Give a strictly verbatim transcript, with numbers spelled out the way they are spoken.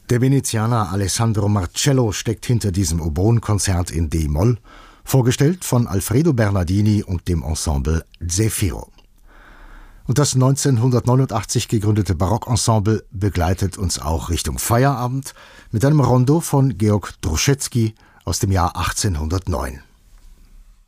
Der Venezianer Alessandro Marcello steckt hinter diesem Oboenkonzert in D-Moll, vorgestellt von Alfredo Bernardini und dem Ensemble Zefiro. Und das neunzehnhundertneunundachtzig gegründete Barockensemble begleitet uns auch Richtung Feierabend mit einem Rondo von Georg Druschetsky aus dem Jahr achtzehnhundertneun.